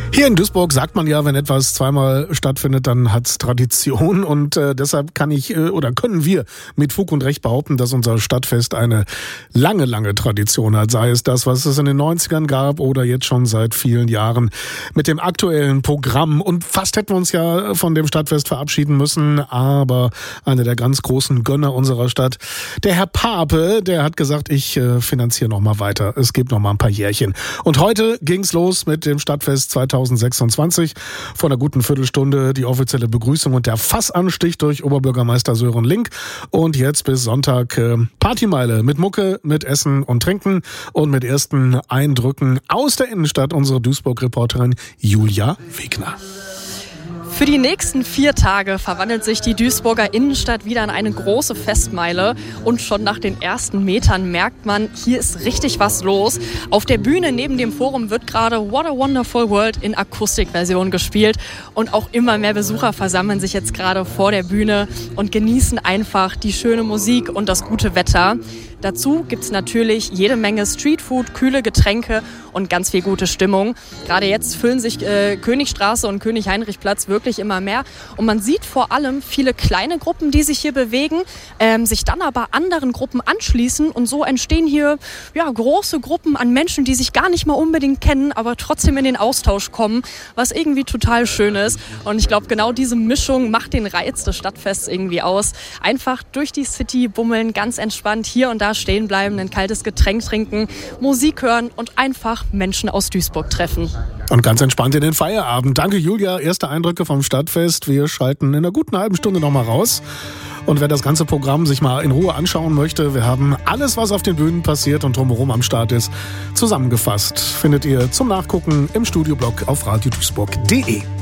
Hier in Duisburg sagt man ja, wenn etwas zweimal stattfindet, dann hat's Tradition und deshalb können wir mit Fug und Recht behaupten, dass unser Stadtfest eine lange Tradition hat. Sei es das, was es in den 90ern gab oder jetzt schon seit vielen Jahren mit dem aktuellen Programm. Und fast hätten wir uns ja von dem Stadtfest verabschieden müssen, aber einer der ganz großen Gönner unserer Stadt, der Herr Pape, der hat gesagt, ich finanziere noch mal weiter. Es gibt noch mal ein paar Jährchen. Und heute ging's los mit dem Stadtfest 2026. Vor einer guten Viertelstunde die offizielle Begrüßung und der Fassanstich durch Oberbürgermeister Sören Link. Und jetzt bis Sonntag Partymeile mit Mucke, mit Essen und Trinken und mit ersten Eindrücken aus der Innenstadt unsere Duisburg-Reporterin Julia Wegner. Für die nächsten 4 Tage verwandelt sich die Duisburger Innenstadt wieder in eine große Festmeile. Und schon nach den ersten Metern merkt man, hier ist richtig was los. Auf der Bühne neben dem Forum wird gerade What a Wonderful World in Akustikversion gespielt. Und auch immer mehr Besucher versammeln sich jetzt gerade vor der Bühne und genießen einfach die schöne Musik und das gute Wetter. Dazu gibt's natürlich jede Menge Streetfood, kühle Getränke und ganz viel gute Stimmung. Gerade jetzt füllen sich Königstraße und König-Heinrich-Platz wirklich immer mehr. Und man sieht vor allem viele kleine Gruppen, die sich hier bewegen, sich dann aber anderen Gruppen anschließen. Und so entstehen hier große Gruppen an Menschen, die sich gar nicht mal unbedingt kennen, aber trotzdem in den Austausch kommen, was irgendwie total schön ist. Und ich glaube, genau diese Mischung macht den Reiz des Stadtfests irgendwie aus. Einfach durch die City bummeln, ganz entspannt hier und da stehen bleiben, ein kaltes Getränk trinken, Musik hören und einfach Menschen aus Duisburg treffen. Und ganz entspannt in den Feierabend. Danke, Julia. Erste Eindrücke vom Stadtfest. Wir schalten in einer guten halben Stunde nochmal raus. Und wer das ganze Programm sich mal in Ruhe anschauen möchte, wir haben alles, was auf den Bühnen passiert und drumherum am Start ist, zusammengefasst. Findet ihr zum Nachgucken im Studioblog auf radioduisburg.de.